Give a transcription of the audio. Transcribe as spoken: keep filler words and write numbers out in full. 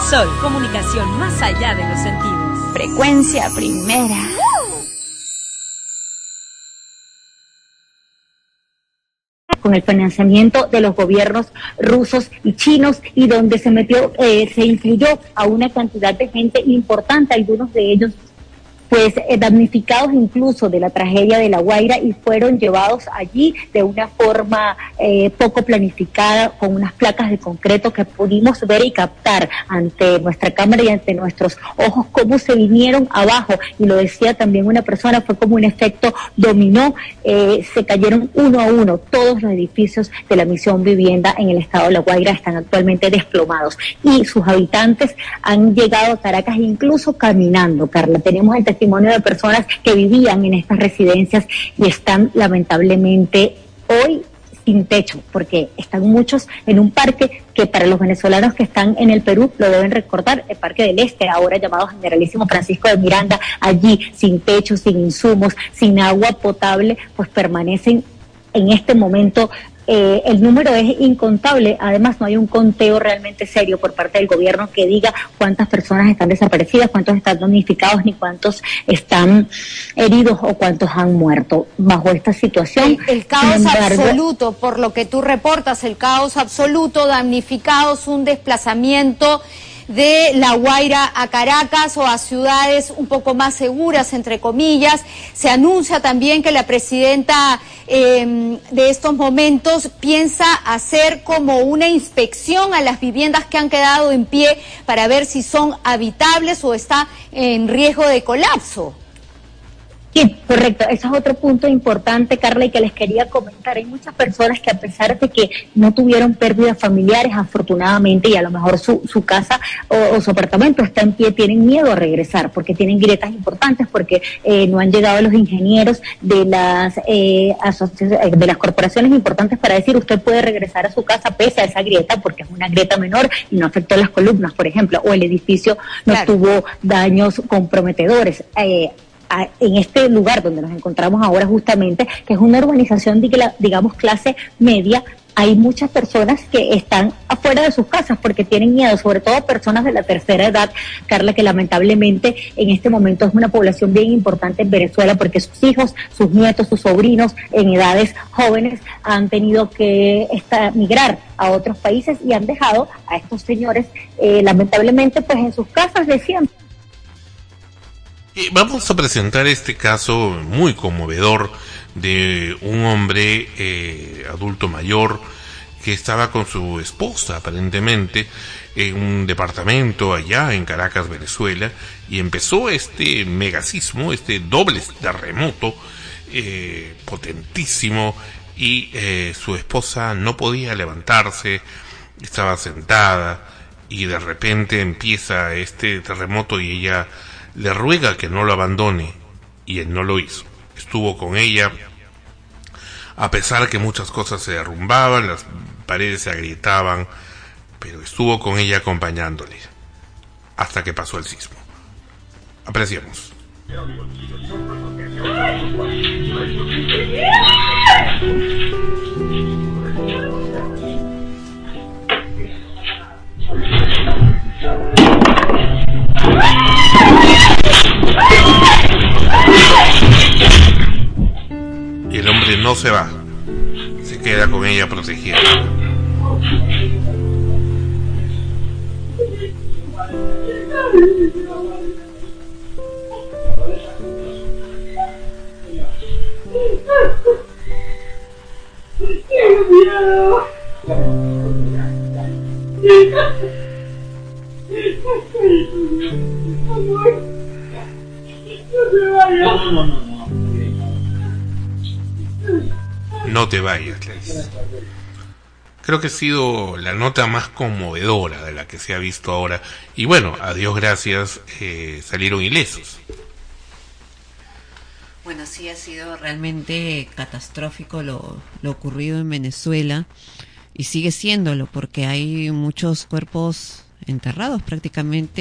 Sol, comunicación más allá de los sentidos. Frecuencia primera. Con el financiamiento de los gobiernos rusos y chinos, y donde se metió, eh, se incluyó a una cantidad de gente importante, algunos de ellos pues eh, damnificados incluso de la tragedia de La Guaira, y fueron llevados allí de una forma eh, poco planificada, con unas placas de concreto que pudimos ver y captar ante nuestra cámara y ante nuestros ojos cómo se vinieron abajo, y lo decía también una persona, fue como un efecto dominó, eh, se cayeron uno a uno, todos los edificios de la Misión Vivienda en el estado de La Guaira están actualmente desplomados, y sus habitantes han llegado a Caracas incluso caminando, Carla. Tenemos el testimonio de personas que vivían en estas residencias y están lamentablemente hoy sin techo, porque están muchos en un parque que para los venezolanos que están en el Perú lo deben recordar, el Parque del Este, ahora llamado Generalísimo Francisco de Miranda. Allí sin techo, sin insumos, sin agua potable, pues permanecen en este momento. Eh, el número es incontable, además no hay un conteo realmente serio por parte del gobierno que diga cuántas personas están desaparecidas, cuántos están damnificados, ni cuántos están heridos o cuántos han muerto bajo esta situación. El, el caos embargo, absoluto, por lo que tú reportas, el caos absoluto, damnificados, un desplazamiento de La Guaira a Caracas o a ciudades un poco más seguras, entre comillas. Se anuncia también que la presidenta eh, de estos momentos piensa hacer como una inspección a las viviendas que han quedado en pie para ver si son habitables o está en riesgo de colapso. Sí, correcto. Ese es otro punto importante, Carla, y que les quería comentar. Hay muchas personas que, a pesar de que no tuvieron pérdidas familiares, afortunadamente, y a lo mejor su, su casa o, o su apartamento está en pie, tienen miedo a regresar porque tienen grietas importantes, porque eh, no han llegado los ingenieros de las eh, de las corporaciones importantes para decir usted puede regresar a su casa pese a esa grieta, porque es una grieta menor y no afectó las columnas, por ejemplo, o el edificio no claro. tuvo daños comprometedores. Eh, en este lugar donde nos encontramos ahora justamente, que es una urbanización de la, digamos, clase media, hay muchas personas que están afuera de sus casas porque tienen miedo, sobre todo personas de la tercera edad, Carla, que lamentablemente en este momento es una población bien importante en Venezuela, porque sus hijos, sus nietos, sus sobrinos en edades jóvenes han tenido que esta, migrar a otros países y han dejado a estos señores eh, lamentablemente pues en sus casas de siempre. Y vamos a presentar este caso muy conmovedor de un hombre eh, adulto mayor que estaba con su esposa aparentemente en un departamento allá en Caracas, Venezuela, y empezó este megasismo, este doble terremoto eh, potentísimo, y eh, su esposa no podía levantarse, estaba sentada, y de repente empieza este terremoto y ella le ruega que no lo abandone, y él no lo hizo. Estuvo con ella, a pesar que muchas cosas se derrumbaban, las paredes se agrietaban, pero estuvo con ella acompañándole, hasta que pasó el sismo. Apreciemos. Y el hombre no se va, se queda con ella protegida. No, no, no, no. No te vayas, le dice. Creo que ha sido la nota más conmovedora de la que se ha visto ahora. Y bueno, a Dios gracias, eh, salieron ilesos. Bueno, sí ha sido realmente catastrófico lo, lo ocurrido en Venezuela, y sigue siéndolo porque hay muchos cuerpos enterrados prácticamente.